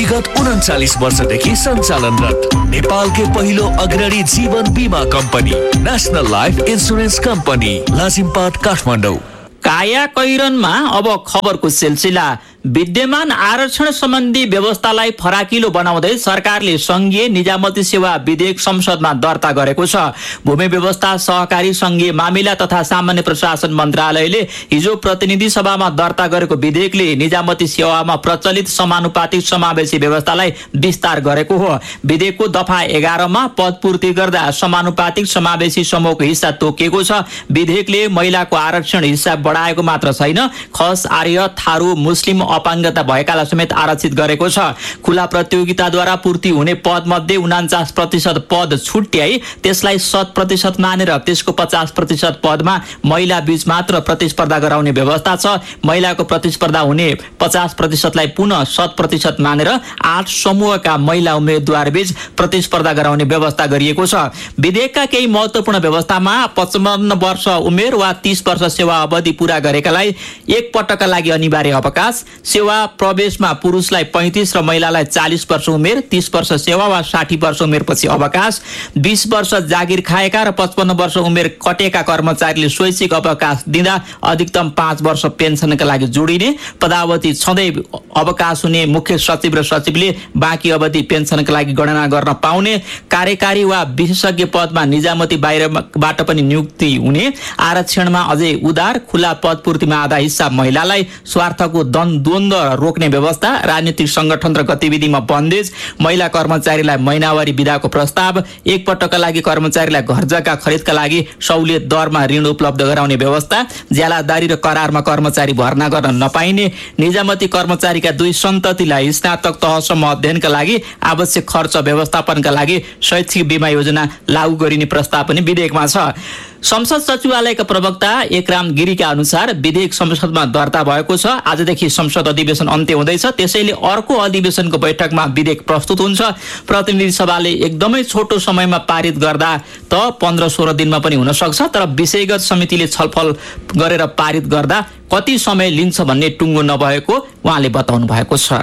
विगत 39 वर्षदेखि सञ्चालनरत नेपालकै पहिलो अग्रणी जीवन बीमा company national life insurance company Lazimpat Kathmandu. काया कैरनमा अब खबरको सिलसिला। विद्यमान आरक्षण सम्बन्धी व्यवस्थालाई फराकिलो बनाउँदै सरकारले संघीय निजामती सेवा विधेयक संसदमा दर्ता गरेको छ। भूमि व्यवस्था सहकारी संघीय मामिला तथा सामान्य प्रशासन मन्त्रालयले हिजो प्रतिनिधि सभामा दर्ता गरेको विधेयकले निजामती सेवामा प्रचलित समानुपातिक समावेशी व्यवस्थालाई विस्तार गरेको हो। विधेयकको दफा 11 मा पद पूर्ति गर्दा समानुपातिक समावेशी समूहको हिस्सा तोकिएको छ। विधेयकले महिलाको आरक्षण हिस्सा बढाएको मात्र छैन, खस, आर्य, थारू, मुस्लिम, अपाङ्गता भएकालाई समेत आरक्षित गरेको छ। खुला प्रतियोगिताद्वारा पूर्ति हुने पद मध्ये 49% पद छुट्याई त्यसलाई 100% मानेर त्यसको 50% पदमा महिला बीच मात्र प्रतिस्पर्धा गराउने व्यवस्था छ। महिलाको प्रतिस्पर्धा हुने 50%लाई पुनः 100% मानेर 8 समूहका महिला उम्मेद्वार बीच प्रतिस्पर्धा गराउने व्यवस्था गरिएको छ। विधेयकका केही महत्त्वपूर्ण व्यवस्थामा 55 वर्ष उमेर वा 30 वर्ष सेवा अवधि पूरा गरेकालाई एक पटकका लागि अनिवार्य अवकाश, सेवा प्रवेशमा पुरुषलाई 35 र महिलालाई 40 वर्ष उमेर, 30 वर्ष सेवा वा 60 वर्ष उमेरपछि अवकाश, 20 वर्ष जागिर खाएका र 55 वर्ष उमेर कटेका कर्मचारीले स्वैच्छिक अवकाश दिँदा अधिकतम 5 वर्ष पेन्सनका लागि जोडिने, पदावधि छँदै अवकाश हुने मुख्य सचिव र सचिवले बाँकी अवधि पेन्सनका लागि गणना गर्न पाउने, कार्यकारी वा विशेषज्ञ पदमा निजामती बाहिरबाट पनि नियुक्ति हुने, आरक्षणमा अझै उदार खुला पद पूर्तिमा आधा हिस्सा महिलालाई, स्वार्थको द्वन्द्व रोक्ने व्यवस्था, राजनीतिक संगठन र गतिविधिमा बन्देज, महिला कर्मचारीलाई महिनावारी बिदाको प्रस्ताव, एक पटकका लागि कर्मचारीलाई घर जग्गा खरिदका लागि सहुलियत दरमा ऋण उपलब्ध गराउने व्यवस्था, ज्यालादारी र करारमा कर्मचारी भर्ना गर्न नपाइने, निजामती कर्मचारीका 2 सन्ततिलाई स्नातक तहसम्म अध्ययनका लागि आवश्यक खर्च व्यवस्थापनका लागि शैक्षिक बीमा योजना लागू गरिने प्रस्ताव पनि विधेयकमा छ। संसद सचिवालयका प्रवक्ता एकराम गिरीका अनुसार विधेयक संसदमा दर्ता भएको छ। आजदेखि संसद अधिवेशन अन्त्य हुँदैछ, त्यसैले अर्को अधिवेशनको बैठकमा विधेयक प्रस्तुत हुन्छ। प्रतिनिधि सभाले एकदमै छोटो समयमा पारित गर्दा त 15-16 दिनमा पनि हुन सक्छ, तर विषयगत समितिले छलफल गरेर पारित गर्दा कति समय लिन्छ भन्ने टुङ्गो नभएको उहाँले बताउनु भएको छ।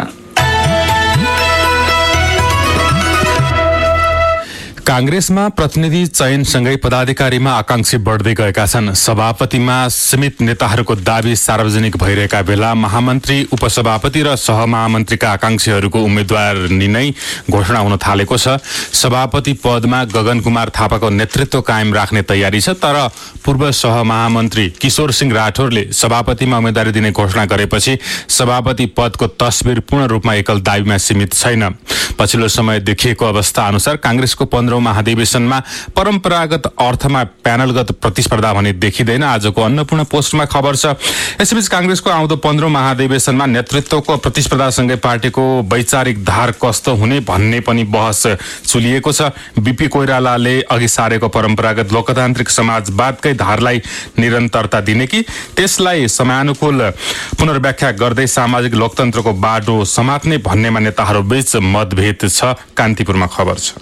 कांग्रेसमा प्रतिनिधि चयनसँगै पदाधिकारीमा आकांक्षी बढ्दै गएका छन्। सभापतिमा सीमित नेताहरूको दाबी सार्वजनिक भइरहेका बेला महामन्त्री, उपसभापति र सहमहामन्त्रीका आकांक्षीहरूको उम्मेद्वार नै घोषणा हुन थालेको छ। सभापति पदमा गगन कुमार थापाको नेतृत्व कायम राख्ने तयारी छ, तर पूर्व सहमहामन्त्री किशोर सिंह राठौरले सभापतिमा उम्मेदवारी दिने घोषणा गरेपछि सभापति पदको तस्बिर पूर्ण रूपमा एकल दाबीमा सीमित छैन। पछिल्लो समय देखिएको अवस्था अनुसार कांग्रेसको 15औं महाधिवेशनमा परम्परागत अर्थमा प्यानलगत प्रतिस्पर्धा भने देखिँदैन। आजको अन्नपूर्ण पोस्टमा खबर छ। यसैबीच कांग्रेसको आउँदो 15औं महाधिवेशनमा नेतृत्वको प्रतिस्पर्धासँगै पार्टीको वैचारिक धार कस्तो हुने भन्ने पनि बहस चुलिएको छ। बीपी कोइरालाले अघि सारेको परम्परागत लोकतान्त्रिक समाजवादकै धारलाई निरन्तरता दिने कि त्यसलाई समयानुकूल पुनर्व्याख्या गर्दै सामाजिक लोकतन्त्रको बाटो समात्ने भन्नेमा नेताहरूबीच मतभेद छ। कान्तिपुरमा खबर छ।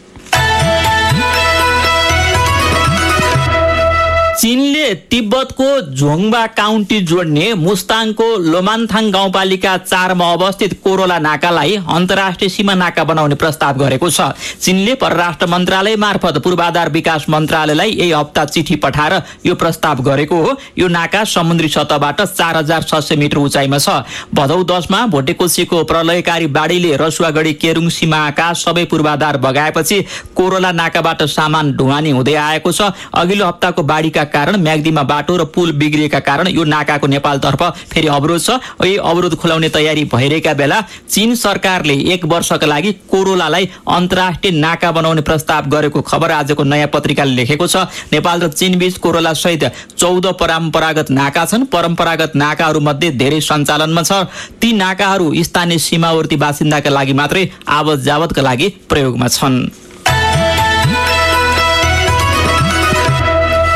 चीनले तिब्बतको झोङबा काउन्टी जोड्ने मुस्ताङको लोमान्थाङ गाउँपालिका 4 मा अवस्थित कोरोला नाकालाई अन्तर्राष्ट्रिय सीमा नाका बनाउने प्रस्ताव गरेको छ। चीनले परराष्ट्र मन्त्रालय मार्फत पूर्वाधार विकास मन्त्रालयलाई यही हप्ता चिठी पठाएर यो प्रस्ताव गरेको हो। यो नाका समुद्री सतहबाट 4600 मिटर उचाइमा छ। भदौ 10 मा भोटेकोसीको प्रलयकारी बाढीले रसुवागढी केरुङ सीमाका सबै पूर्वाधार बगाएपछि कोरोला नाकाबाट सामान ढुवानी हुँदै आएको छ। अघिल्लो हप्ताको बाढीका कारण म्याग्दीमा बाटो र पुल बिग्रिएका कारण यो नाकाको नेपालतर्फ फेरि अवरोध छ। यही अवरोध खुलाउने तयारी भइरहेका बेला चीन सरकारले 1 वर्षका लागि कोरोलालाई अन्तर्राष्ट्रिय नाका बनाउने प्रस्ताव गरेको खबर आजको नयाँ पत्रिकाले लेखेको छ। नेपाल र चीन बीच कोरोला सहित 14 परम्परागत नाका छन्। परम्परागत नाकाहरू मध्ये धेरै सञ्चालनमा छ। ती नाकाहरू स्थानीय सीमावर्ती बासिन्दाका लागि मात्रै आवत जावतका लागि प्रयोगमा छन्।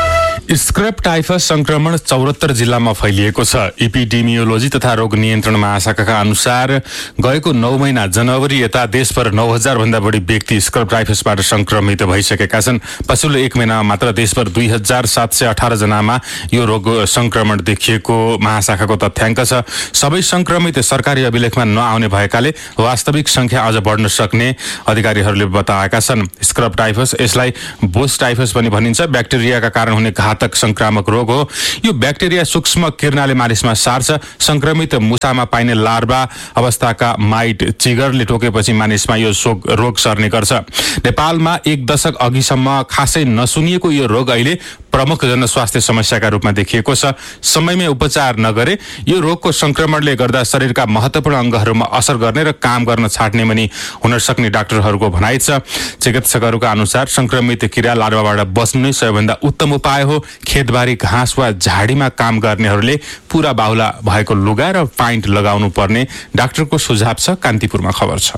स्क्रब टाइफस संक्रमण 74 जिल्लामा फैलिएको छ। एपिडेमियोलोजी तथा रोग नियन्त्रण महाशाखाका अनुसार गएको 9 महिना जनवरी यता देशभर 9000 भन्दा बढी व्यक्ति स्क्रब टाइफसबाट संक्रमित भइसकेका छन्। पछिल्लो 1 महिनामा मात्र देशभर 2718 जनामा यो रोग संक्रमण देखिएको महाशाखाको तथ्याङ्क छ। सबै संक्रमित सरकारी अभिलेखमा नआउने भएकाले वास्तविक संख्या अझ बढ्न सक्ने अधिकारीहरूले बताएका छन्। स्क्रब टाइफस, यसलाई बोस टाइफस पनि भनिन्छ, ब्याक्टेरियाका कारण हुने घातक संक्रामक रोग हो। यो ब्याक्टेरिया सूक्ष्म किर्नाले मानिसमा सार्छ। संक्रमित मुसामा पाइने लार्भा अवस्थाका माइट चिगरले टोकेपछि मानिसमा यो रोग सर्ने गर्छ। नेपालमा 1 दशक अघिसम्म खासै नसुनिएको यो रोग अहिले प्रमुख जनस्वास्थ्य समस्याका रूपमा देखिएको छ। समयमै उपचार नगरे यो रोगको संक्रमणले गर्दा शरीरका महत्त्वपूर्ण अङ्गहरूमा असर गर्ने र काम गर्न छाड्ने पनि हुन सक्ने डाक्टरहरूको भनाइ छ। चिकित्सकहरूका अनुसार संक्रमित किरा लार्भाबाट बच्नु नै सबैभन्दा उत्तम उपाय हो। खेतबारी घाँस वा झाडीमा काम गर्नेहरूले पूरा बाहुला भएको लुगा र पाइन्ट लगाउनु पर्ने डाक्टरको सुझाव छ। कान्तिपुरमा खबर छ।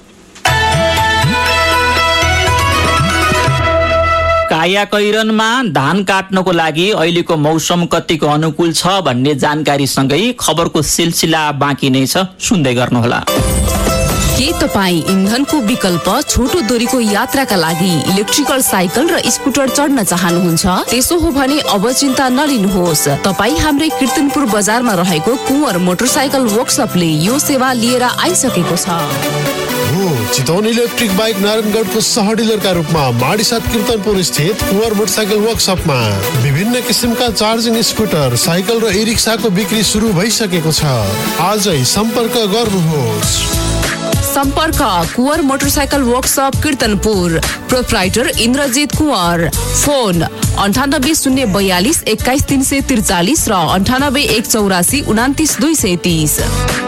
कायाकैरनमा धान काट्नको लागि अहिलेको मौसम कतिको अनुकूल छ भन्ने जानकारीसँगै खबरको सिलसिला बाँकी नै छ, सुन्दै गर्नुहोला। के तपाईँ इन्धनको विकल्प छोटो दूरीको यात्राका लागि इलेक्ट्रिकल साइकल र स्कुटर चढ्न चाहनुहुन्छ? त्यसो हो भने अब चिन्ता नलिनुहोस्। तपाईँ हाम्रै कीर्तनपुर बजारमा रहेको कुँवर मोटरसाइकल वर्कसपले यो सेवा लिएर आइसकेको छ। चितवन इलेक्ट्रिक बाइक नारायणगढको सह डिलरका रूपमा माडीसाथ कीर्तनपुर स्थित कुँवर मोटरसाइकल वर्कसपमा विभिन्न किसिमका चार्जिङ स्कुटर, साइकल र ई-रिक्साको बिक्री सुरु भइसकेको छ। आजै सम्पर्क गर्नुहोस्। सम्पर्क Kunwar motorcycle workshop कीर्तनपुर, proprietor Indrajit Kunwar, phone 98 042 21 343 र 98 184 29 230।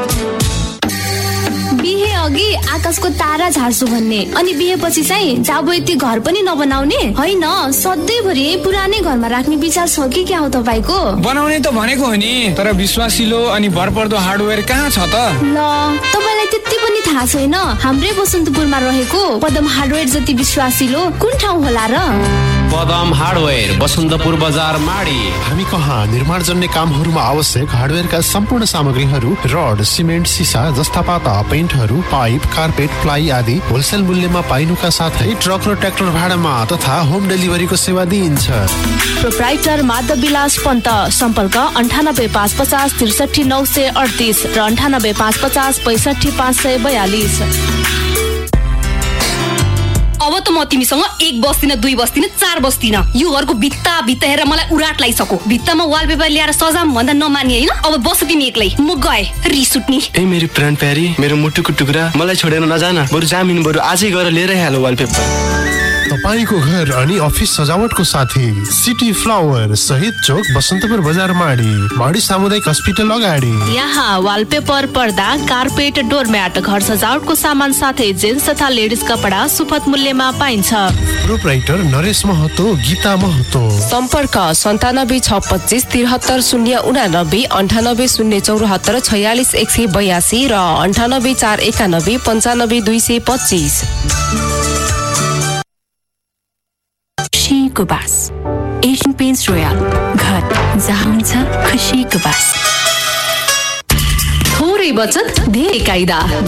अघि आकाशको तारा झार्छु भन्ने अनि बिहेपछि चाहिँ जाबो यति घर पनि नबनाउने होइन, सधैँभरि पुरानै घरमा राख्ने विचार छ कि क्या हो तपाईँको? बनाउने त भनेको हो नि, तर विश्वासिलो अनि भरपर्दो हार्डवेयर कहाँ छ त? ल तपाईँलाई त्यति पनि थाहा छैन? हाम्रै बसन्तपुरमा रहेको पदम हार्डवेयर जति विश्वासिलो कुन ठाउँ होला र? पदम हार्डवेयर, बसन्तपुर बजार, माडी। हामी कहाँ निर्माण जन्य कामहरूमा आवश्यक हार्डवेयरका सम्पूर्ण सामग्रीहरू, रड, सिमेन्ट, सिसा, जस्ता पाता, पेन्टहरू, पाइप, कार्पेट, प्लाई आदि होलसेल मूल्यमा पाइनुका साथै ट्रक र ट्र्याक्टर भाडामा तथा होम डेलिभरीको सेवा दिइन्छ। प्रोप्राइटर माधव विलास पन्त, सम्पर्क 98 550 63 938 र 98 550 65 542। अब त म तिमीसँग 1 बस्दिन, 2 बस्दिन, 4 बस्दिन। यो घरको भित्ता हेरेर मलाई उराट लागिसक्यो। भित्तामा वालपेपर ल्याएर सजाम भन्दा नमानी होइन। अब बस तिमी एक्लै, म गए रिस उठ्नी। ए मेरो प्राण प्यारी, मेरो मुटुको टुक्रा, मलाई छोडेर नजान। बरु जामिन बरु आजै गएर लिएर हालो वालपेपर। तपाईको घर अनि अफिस सजावटको साथी सिटी फ्लावर, शहीद चोक, बसन्तपुर बजार, माडी सामुदायिक अस्पताल अगाडि। यहाँ वालपेपर, पर्दा, कार्पेट, डोरम्याट, घर सजावटको सामान साथै जेन्ट्स तथा लेडिज कपडा सुपथ मूल्यमा पाइन्छ। प्रोप्राइटर नरेश महतो, गीता महतो। सम्पर्क 97 625 73 089 98 074 46 182 र 98 491 95 225। खुसीको बास, एशियन पेन्ट्स रोयल, घर जहाँ हुन्छ खुसीको बास। थोरै बचत धेरै कायदा,